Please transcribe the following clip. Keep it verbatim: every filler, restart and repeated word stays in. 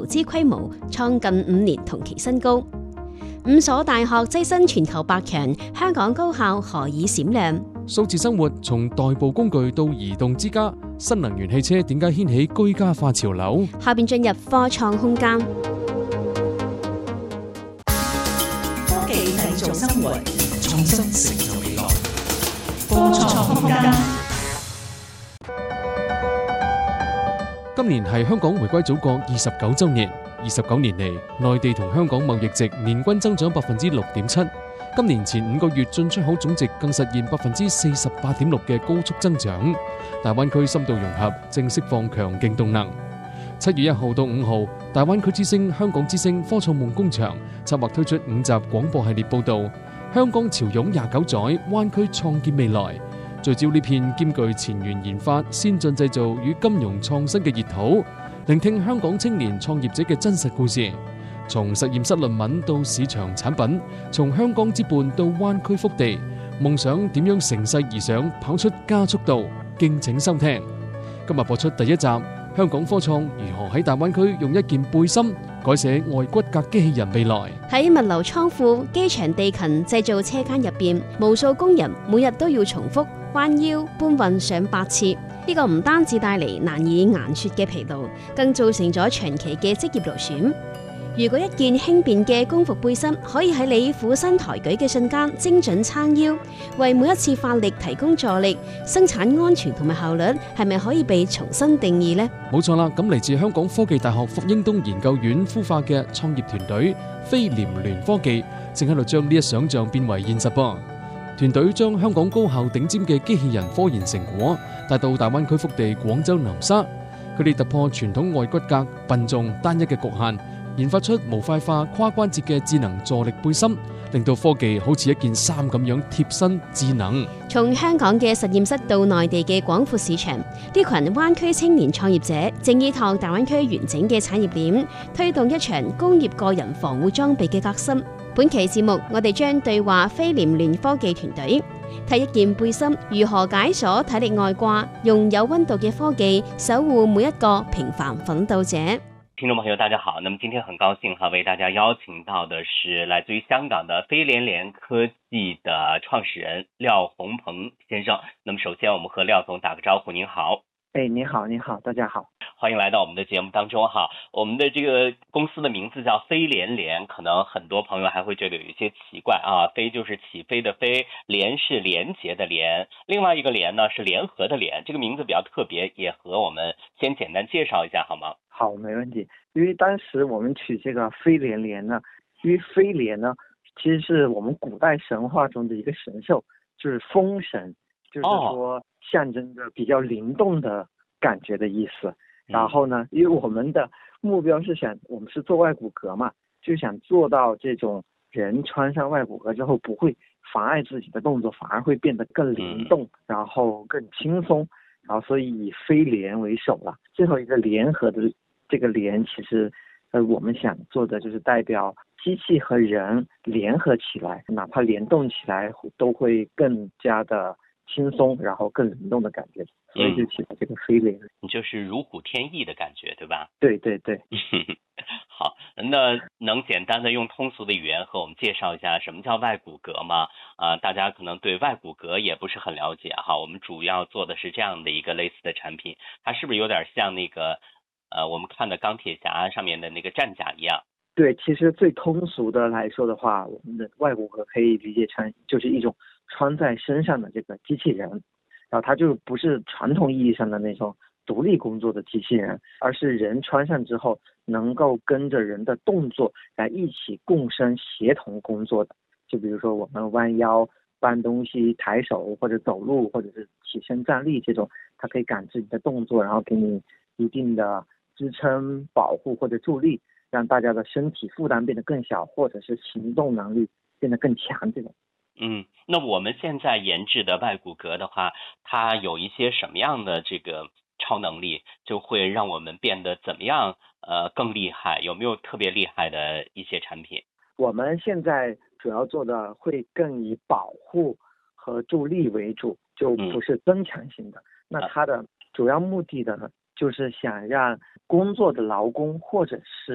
資規模創近五年同期新高。五所大學躋身全球百強，香港高校何以閃亮？ 數字生活從代步工具到移動之家，新能源汽車點解掀起居家化潮流？ 下邊進入科創空間， 科技製造生活，創新成就未來。科創空間。 今年係香港回歸祖國二十九週年，二十九年嚟，內地同香港貿易值年均增長百分之六點七。今年前五個月進出口總值更實現百分之四十八點六嘅高速增長。大灣區深度融合正釋放強勁動能。七月一號到五號，大灣區之聲、香港之聲科創夢工場策劃推出五集廣播系列報導《香港潮湧廿九載，灣區創建未來》，聚焦呢片兼具前沿研發、先進製造與金融創新嘅熱土，聆聽香港青年創業者嘅真實故事。從實驗室論文到市場產品，從香港之伴到灣區腹地，夢想點樣乘勢而上，跑出加速度？敬請收聽。今日播出第一集，香港科創如何喺大灣區用一件背心改寫外骨骼機器人未來？ 喺物流倉庫、機場地勤製造車間入邊，無數工人每日都要重複彎腰搬運上百次。呢、這個唔單止帶嚟難以言說嘅疲勞，更造成咗長期嘅職業勞損。如果一件輕便嘅工服背心可以喺你俯身抬舉嘅瞬間精準撐腰，為每一次發力提供助力，生產安全同埋效率係咪可以被重新定義呢？ 冇錯啦，咁嚟自香港科技大學霍英東研究院孵化嘅創業團隊飛廉聯科技，正喺度將呢一想像變為現實噃。團隊將香港高效頂尖嘅機器人科研成果帶到大灣區腹地廣州南沙，佢哋突破傳統外骨骼笨重單一嘅局限，研發出模塊化跨關節嘅智能助力背心，令到科技好似一件衫咁樣貼身智能。 從香港嘅實驗室到內地嘅廣闊市場，呢群灣區青年創業者正依託大灣區完整嘅產業鏈，推動一場工業個人防護裝備嘅革新。本期節目，我哋將對話飛廉聯科技團隊，睇一件背心如何解鎖體力外掛，用有溫度嘅科技守護每一個平凡奮鬥者。 聽眾朋友大家好，那麼今天很高興哈，為大家邀請到的是來自於香港的飛廉聯科技的創始人廖宏鵬先生。那麼首先我們和廖總打個招呼。您好。 哎，你好，你好，大家好， 歡迎來到我們的節目當中哈。我們的這個公司的名字叫飛廉聯，可能很多朋友還會覺得有一些奇怪啊。飛就是起飛的飛，聯是連結的連，另外一個聯呢是聯合的聯，這個名字比較特別，也和我們先簡單介紹一下好嗎？ 好，沒問題。因為當時我們取這個飛廉聯呢，因為飛廉呢其實是我們古代神話中的一個神獸，就是風神，就是說象徵着比較靈動的感覺的意思。然後呢，因為我們的目標是想，我們是做外骨骼嘛，就想做到這種人穿上外骨骼之後不會妨礙自己的動作，反而會變得更靈動，然後更輕鬆。然後所以以飛廉為首了。最後一個聯合的這個聯，其實呃我們想做的就是代表機器和人聯合起來，哪怕聯動起來都會更加的輕鬆，然後更靈動的感覺，所以就起了這個飛廉。 嗯，就是如虎添翼的感覺，對吧？ 對對對。 好，那能簡單的用通俗的語言和我們介紹一下什麼叫外骨骼嗎？啊、呃，大家可能對外骨骼也不是很了解哈。我們主要做的是這樣的一個類似的產品，它是不是有點像那個呃我們看的鋼鐵俠上面的那個戰甲一樣？ 對，其實最通俗的來說的話，我們的外骨骼可以理解成就是一種穿在身上的這個機器人，然後它就不是傳統意義上的那種獨立工作的機器人，而是人穿上之後能夠跟着人的動作來一起共生協同工作的。就比如說我們彎腰搬東西、抬手或者走路或者是起身站立這種，它可以感知你的動作，然後給你一定的支撐、保護或者助力，讓大家的身體負擔變得更小，或者是行動能力變得更強這種。 嗯，那我們現在研製的外骨骼的話，它有一些什麼樣的這個超能力，就會讓我們變得怎麼樣呃更厲害？有沒有特別厲害的一些產品？ 我們現在主要做的會更以保護和助力為主，就不是增強型的。嗯、那它的主要目的的呢，就是想讓工作的勞工或者是